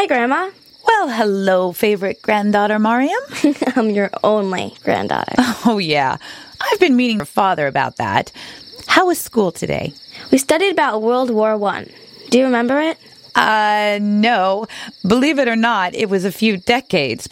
Grandma. Well, hello, favorite granddaughter Mariam. I'm your only granddaughter. Oh, yeah. I've been meeting your father about that. How was school today? We studied about World War I. Do you remember it? No. Believe it or not, it was a few decades